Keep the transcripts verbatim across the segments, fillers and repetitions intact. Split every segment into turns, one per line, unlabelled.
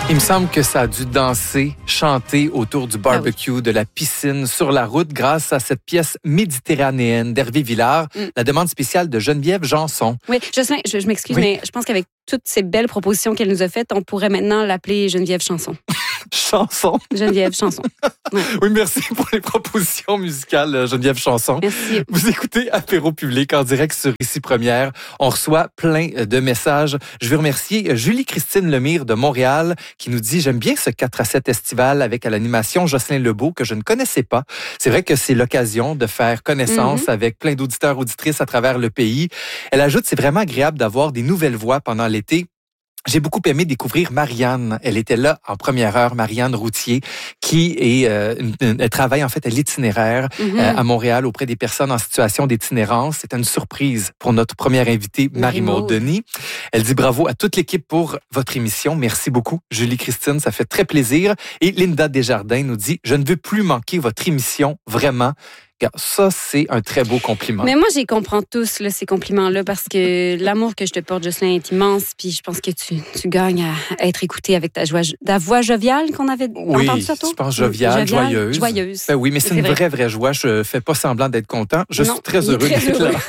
Il me semble que ça a dû danser, chanter autour du barbecue, ah oui. de la piscine, sur la route, grâce à cette pièce méditerranéenne d'Hervé Villard, mm. la demande spéciale de Geneviève Janson.
Oui, Jocelyn, je, je m'excuse, oui. mais je pense qu'avec toutes ces belles propositions qu'elle nous a faites, on pourrait maintenant l'appeler Geneviève Chanson.
Chanson.
Geneviève Chanson. Ouais.
Oui, merci pour les propositions musicales, Geneviève Chanson.
Merci.
Vous écoutez Apéro Public en direct sur Ici Première. On reçoit plein de messages. Je veux remercier Julie-Christine Lemire de Montréal qui nous dit « J'aime bien ce quatre à sept estival avec à l'animation Jocelyn Lebeau que je ne connaissais pas. C'est vrai que c'est l'occasion de faire connaissance mm-hmm. avec plein d'auditeurs, auditrices à travers le pays. » Elle ajoute « C'est vraiment agréable d'avoir des nouvelles voix pendant l'été. » J'ai beaucoup aimé découvrir Marianne. Elle était là en première heure, Marianne Routier, qui est, euh, une, une, elle travaille en fait à l'itinéraire mm-hmm. euh, à Montréal auprès des personnes en situation d'itinérance. C'était une surprise pour notre première invitée, Marie-Maude Denis. Elle dit bravo à toute l'équipe pour votre émission. Merci beaucoup, Julie-Christine. Ça fait très plaisir. Et Linda Desjardins nous dit, je ne veux plus manquer votre émission, vraiment. Ça, c'est un très beau compliment.
Mais moi, j'y comprends tous là, ces compliments-là parce que l'amour que je te porte, Jocelyn, est immense. Puis je pense que tu, tu gagnes à être écouté avec ta, joie, ta voix joviale qu'on avait
oui,
entendu ça tôt.
Oui, je pense joviale, joviale joyeuse.
Joyeuse.
Ben oui, mais c'est, c'est une vrai. vraie, vraie joie. Je ne fais pas semblant d'être content. Je non, suis très heureux très d'être heureux. là.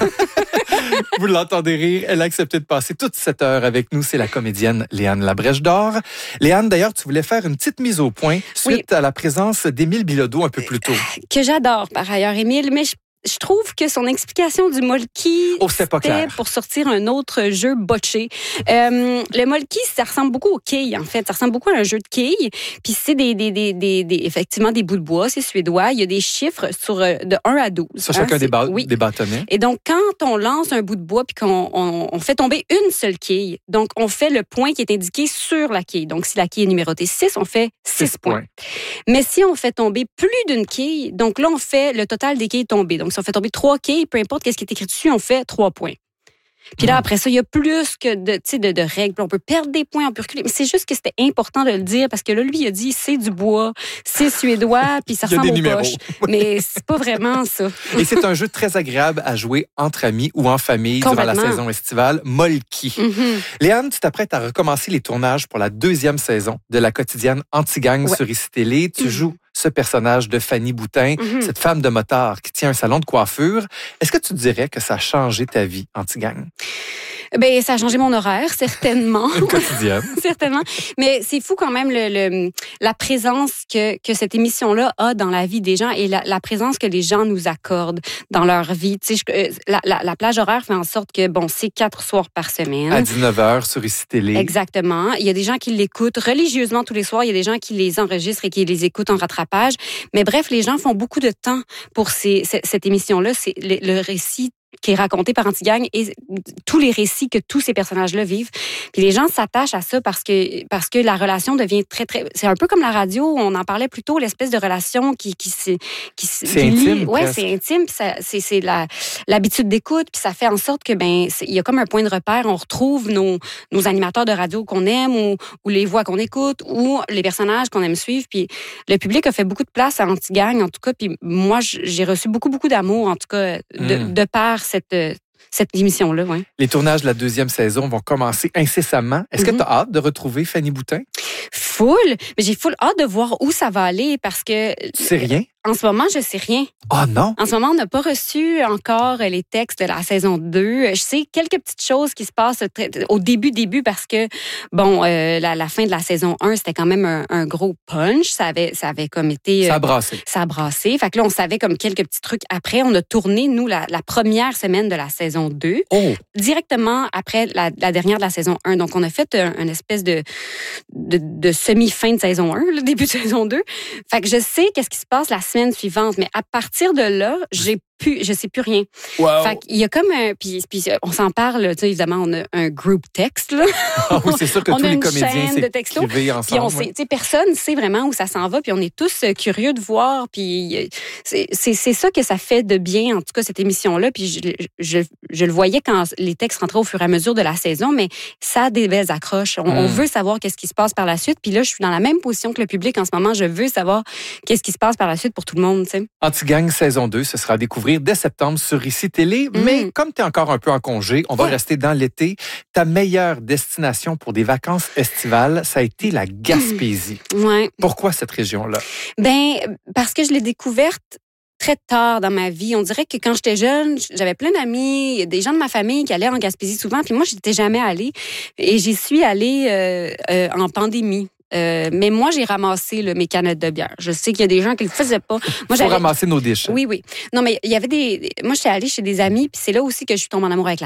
Vous l'entendez rire. Elle a accepté de passer toute cette heure avec nous. C'est la comédienne Léane Labrèche d'Or. Léane, d'ailleurs, tu voulais faire une petite mise au point suite oui. à la présence d'Émile Bilodeau un peu plus tôt.
Que j'adore, par ailleurs, Émile, mais je Je trouve que son explication du molki,
oh, c'était pas clair.
Pour sortir un autre jeu botché. Euh, le molki, ça ressemble beaucoup au quilles, en fait. Ça ressemble beaucoup à un jeu de quilles. Puis c'est des, des, des, des, des, effectivement des bouts de bois, c'est suédois. Il y a des chiffres sur, de un à douze.
Sur chacun hein, des, ba- oui. des bâtonnets.
Et donc, quand on lance un bout de bois puis qu'on on, on fait tomber une seule quille, donc on fait le point qui est indiqué sur la quille. Donc, si la quille est numérotée six, on fait six points. points. Mais si on fait tomber plus d'une quille, donc là, on fait le total des quilles tombées. Donc, si on fait tomber trois quilles, peu importe qu'est-ce qui est écrit dessus, on fait trois points. Puis là, après ça, il y a plus que de, de, de règles. On peut perdre des points, on peut reculer. Mais c'est juste que c'était important de le dire parce que là, lui, il a dit c'est du bois, c'est suédois, puis ça ressemble aux poches. Mais c'est pas vraiment ça.
Et c'est un jeu très agréable à jouer entre amis ou en famille durant la saison estivale. Molki. Mm-hmm. Léane, tu t'apprêtes à recommencer les tournages pour la deuxième saison de la quotidienne Anti-Gang ouais. sur Ici Télé. Tu mm-hmm. joues ce personnage de Fanny Boutin, mm-hmm. cette femme de motard qui tient un salon de coiffure. Est-ce que tu dirais que ça a changé ta vie, Anti-Gang?
Ben, ça a changé mon horaire, certainement.
Une quotidienne.
Certainement. Mais c'est fou quand même le, le, la présence que, que cette émission-là a dans la vie des gens et la, la présence que les gens nous accordent dans leur vie. Tu sais, je, la, la, la plage horaire fait en sorte que, bon, c'est quatre soirs par semaine.
À dix-neuf heures sur Ici Télé.
Exactement. Il y a des gens qui l'écoutent religieusement tous les soirs. Il y a des gens qui les enregistrent et qui les écoutent en rattrapage. Mais bref, les gens font beaucoup de temps pour ces, cette, cette émission-là. C'est le, le récit qui est raconté par Anti-Gang et tous les récits que tous ces personnages-là vivent. Puis les gens s'attachent à ça parce que parce que la relation devient très très c'est un peu comme la radio, on en parlait plus tôt, l'espèce de relation qui qui qui, qui
c'est qui intime.
Lie, ouais, c'est intime, puis ça, c'est c'est la l'habitude d'écoute, puis ça fait en sorte que ben il y a comme un point de repère, on retrouve nos nos animateurs de radio qu'on aime ou ou les voix qu'on écoute ou les personnages qu'on aime suivre, puis le public a fait beaucoup de place à Anti-Gang en tout cas, puis moi j'ai reçu beaucoup beaucoup d'amour en tout cas de, mm. de par cette, cette émission-là. Ouais.
Les tournages de la deuxième saison vont commencer incessamment. Est-ce mm-hmm. que tu as hâte de retrouver Fanny Boutin?
Full! Mais j'ai full hâte de voir où ça va aller parce que...
Tu sais rien?
En ce moment, je sais rien.
Ah oh non?
En ce moment, on n'a pas reçu encore les textes de la saison deux. Je sais quelques petites choses qui se passent au début, début, parce que, bon, euh, la, la fin de la saison un, c'était quand même un, un gros punch. Ça avait, ça avait comme été... Euh,
ça a brassé.
Ça a brassé. Fait que là, on savait comme quelques petits trucs après. On a tourné, nous, la, la première semaine de la saison deux.
Oh!
Directement après la, la dernière de la saison un. Donc, on a fait un, une espèce de, de, de semi-fin de saison un, le début de saison deux. Fait que je sais qu'est-ce qui se passe la semaine suivante, mais à partir de là, j'ai plus, je sais plus rien.
Wow.
Fait qu'il y a comme un, puis, puis on s'en parle, tu sais, évidemment, on a un groupe texte, là.
Ah oui, c'est sûr que
on
tous
a
les
une
comédiens
chaîne de textos,
s'écrivent ensemble.
Puis on sait, tu sais, personne sait vraiment où ça s'en va, puis on est tous curieux de voir, puis c'est, c'est, c'est ça que ça fait de bien, en tout cas, cette émission-là, puis je, je, je le voyais quand les textes rentraient au fur et à mesure de la saison, mais ça a des belles accroches. On, mm. on veut savoir qu'est-ce qui se passe par la suite, puis là, je suis dans la même position que le public en ce moment, je veux savoir qu'est-ce qui se passe par la suite pour tout le monde, tu sais.
Anti-Gang saison deux, ce sera à découvrir découvrir dès septembre sur Ici Télé. Mm. Mais comme tu es encore un peu en congé, on va ouais. rester dans l'été. Ta meilleure destination pour des vacances estivales, ça a été la Gaspésie.
Mm. Ouais.
Pourquoi cette région-là?
Ben, parce que je l'ai découverte très tard dans ma vie. On dirait que quand j'étais jeune, j'avais plein d'amis, des gens de ma famille qui allaient en Gaspésie souvent, puis moi, je n'étais jamais allée. Et j'y suis allée euh, euh, en pandémie. Euh, mais moi, j'ai ramassé là, mes canettes de bière. Je sais qu'il y a des gens qui le faisaient pas.
Il faut ramasser nos déchets.
Oui, oui. Non, mais il y avait des... Moi, je suis allée chez des amis, puis c'est là aussi que je suis tombée en amour avec la